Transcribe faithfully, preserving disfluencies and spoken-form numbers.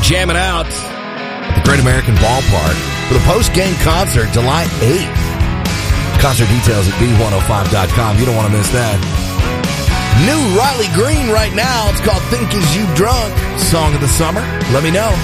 jamming out at the Great American Ballpark for the post-game concert July eighth. Concert details at B one oh five dot com. You don't want to miss that. New Riley Green right now. It's called Think Is You Drunk. Song of the summer. Let me know.